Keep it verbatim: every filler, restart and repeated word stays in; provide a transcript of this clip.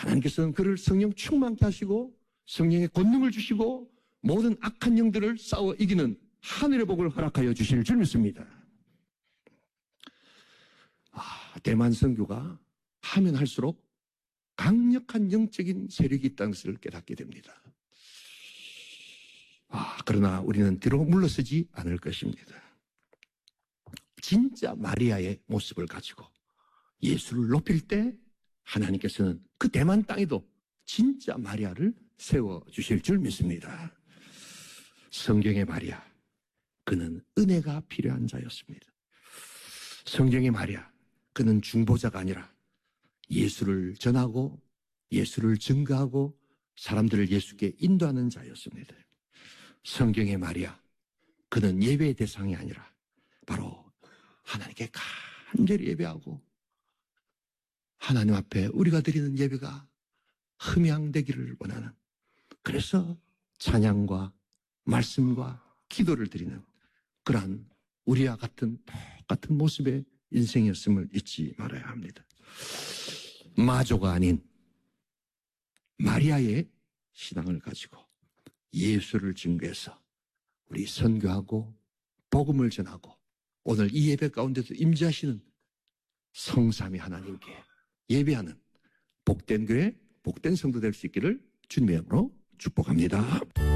하나님께서는 그를 성령 충만케 하시고 성령의 권능을 주시고 모든 악한 영들을 싸워 이기는 하늘의 복을 허락하여 주실 줄 믿습니다. 아, 대만 선교가 하면 할수록 강력한 영적인 세력이 있다는 것을 깨닫게 됩니다. 아, 그러나 우리는 뒤로 물러서지 않을 것입니다. 진짜 마리아의 모습을 가지고 예수를 높일 때 하나님께서는 그 대만 땅에도 진짜 마리아를 세워주실 줄 믿습니다. 성경의 마리아, 그는 은혜가 필요한 자였습니다. 성경의 마리아, 그는 중보자가 아니라 예수를 전하고 예수를 증거하고 사람들을 예수께 인도하는 자였습니다. 성경의 마리아, 그는 예배의 대상이 아니라 바로 하나님께 간절히 예배하고 하나님 앞에 우리가 드리는 예배가 흠양되기를 원하는, 그래서 찬양과 말씀과 기도를 드리는 그러한 우리와 같은 똑같은 모습의 인생이었음을 잊지 말아야 합니다. 마조가 아닌 마리아의 신앙을 가지고 예수를 증거해서 우리 선교하고 복음을 전하고 오늘 이 예배 가운데서 임재하시는 성삼위 하나님께 예배하는 복된 교회, 복된 성도 될 수 있기를 주님의 이름으로 축복합니다.